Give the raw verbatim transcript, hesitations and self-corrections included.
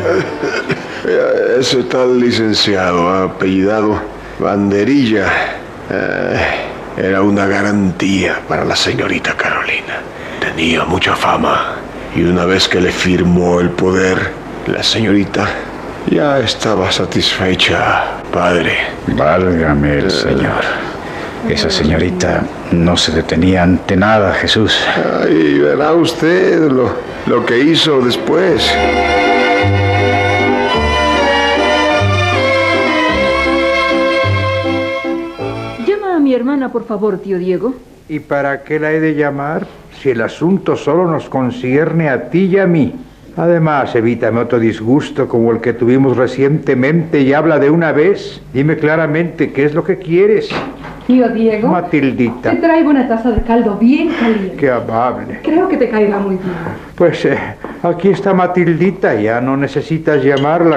Ese tal licenciado, apellidado Banderilla, eh, era una garantía para la señorita Carolina. Tenía mucha fama y una vez que le firmó el poder, la señorita ya estaba satisfecha, padre. Válgame el Señor. Esa señorita no se detenía ante nada, Jesús. Ay, verá usted lo, lo que hizo después. Llama a mi hermana, por favor, tío Diego. ¿Y para qué la he de llamar si el asunto solo nos concierne a ti y a mí? Además, evítame otro disgusto como el que tuvimos recientemente y habla de una vez. Dime claramente qué es lo que quieres. Tío Diego. Matildita. Te traigo una taza de caldo bien caliente. Qué amable. Creo que te caerá muy bien. Pues eh, aquí está Matildita, ya no necesitas llamarla.